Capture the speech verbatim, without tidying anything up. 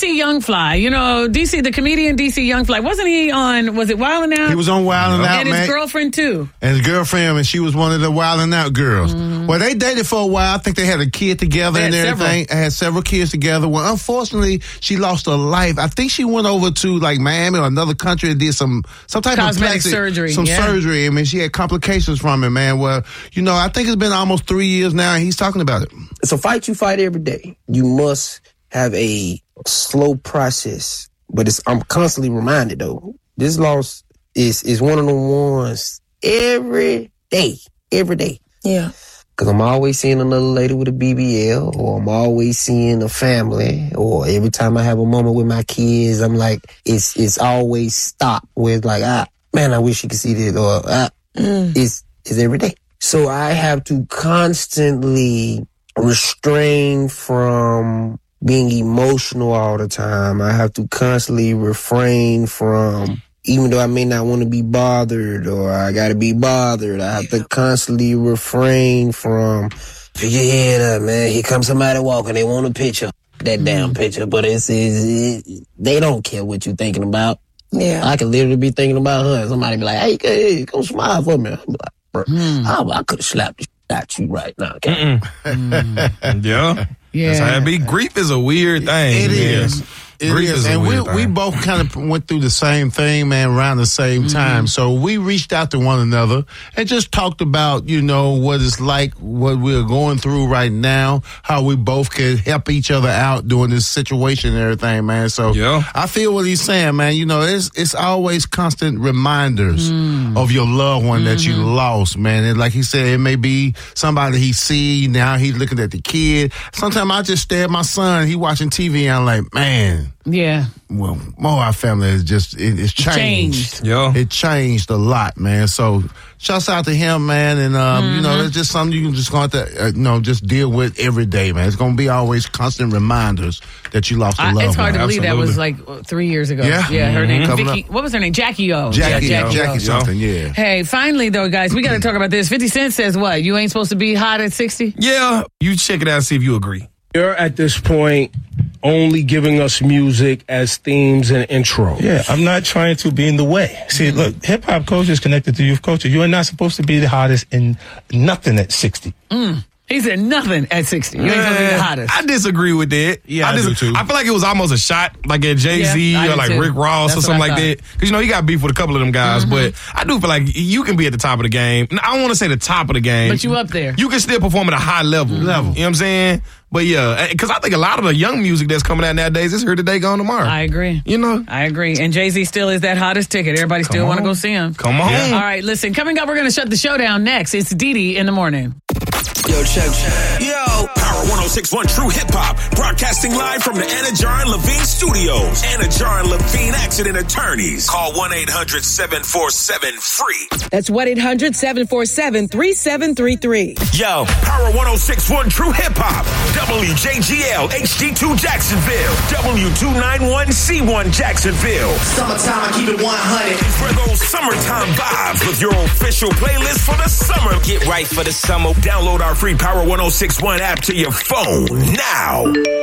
C Young Fly. You know, D C, the comedian D C Young Fly. Wasn't he on, was it Wild 'N Out? He was on Wild 'N Out, and man. his girlfriend, too. And his girlfriend, and she was one of the Wild 'N Out girls. Mm-hmm. Well, they dated for a while. I think they had a kid together and everything. Several. Had several kids together. Well, unfortunately, she lost her life. I think she went over to, like, Miami or another country and did some, some type Cosmetic of plastic, surgery. Some yeah. surgery. I mean, she had complications from it, man. Well, you know, I think it's been almost three years now, and he's talking about it. It's a fight you fight every day. You must have a slow process. But it's, I'm constantly reminded, though, this loss is, is one of the ones every day. Every day. Yeah. Because I'm always seeing another lady with a B B L, or I'm always seeing a family, or every time I have a moment with my kids, I'm like, it's it's always stop where it's like, ah, man, I wish you could see this, or ah, mm. it's, it's every day. So I have to constantly restrain from being emotional all the time. I have to constantly refrain from, even though I may not want to be bothered or I got to be bothered, I have to constantly refrain from, pick your head up, man. Here comes somebody walking. They want a picture. That mm. damn picture. But it's, it's it, they don't care what you're thinking about. Yeah. I could literally be thinking about her. Somebody be like, hey, hey come smile for me. I'm like, bro, mm. I, I could have slapped the shit at you right now. Okay? Mm. yeah. Yeah. That's how it be. Grief is a weird thing. It man. is. It Grief is. is And we, thing. we both kind of went through the same thing, man, around the same mm-hmm. time. So we reached out to one another and just talked about, you know, what it's like, what we're going through right now, how we both can help each other out during this situation and everything, man. So yeah. I feel what he's saying, man. You know, it's it's always constant reminders mm. of your loved one mm-hmm. that you lost, man. And like he said, it may be somebody he see, now he's looking at the kid. Sometimes I just stare at my son, he watching T V, and I'm like, man. Yeah. Well, more our family is just, it, it's changed. changed. Yeah. It changed a lot, man. So, shouts out to him, man. And, um, mm-hmm. you know, it's just something you can just going to, uh, you know, just deal with every day, man. It's going to be always constant reminders that you lost a loved one. It's hard to believe Absolutely. That was like three years ago. Yeah. Yeah. Her Mm-hmm. name, Vicky, what was her name? Jackie O. Jackie, yeah, Jackie, Jackie o. something, yeah. Hey, finally, though, guys, we got to talk about this. fifty Cent says what? You ain't supposed to be hot at sixty? Yeah. You check it out and see if you agree. You're at this point only giving us music as themes and intro. Yeah, I'm not trying to be in the way. See, look, hip-hop culture is connected to youth culture. You are not supposed to be the hottest in nothing at sixty. Mm. He said nothing at sixty. You ain't supposed to be the hottest. I disagree with that. Yeah, I, I dis- do too. I feel like it was almost a shot, like at Jay-Z Yeah, or like too. Rick Ross That's or something what I like thought. that. Because, you know, he got beef with a couple of them guys, Mm-hmm. but I do feel like you can be at the top of the game. I don't want to say the top of the game. But you up there. You can still perform at a high level. Level. You know what I'm saying? But yeah, because I think a lot of the young music that's coming out nowadays is here today, gone tomorrow. I agree. You know? I agree. And Jay-Z still is that hottest ticket. Everybody still want to go see him. Come on. Yeah. All right, listen, coming up, we're going to shut the show down next. It's Didi in the morning. Yo, check, check. Yo, Power one oh six point one True Hip Hop, broadcasting live from the Anna Jar and Levine Studios. Anna Jar and Levine Accident Attorneys. Call one eight hundred seven four seven free. That's one eight hundred seven four seven three seven three three. Yo, Power one oh six point one True Hip Hop, W J G L H D two Jacksonville, W two ninety-one C one Jacksonville. Summertime, I keep it one hundred. For those summertime vibes with your official playlist for the summer. Get right for the summer. Download our free Power one oh six point one app to your phone now.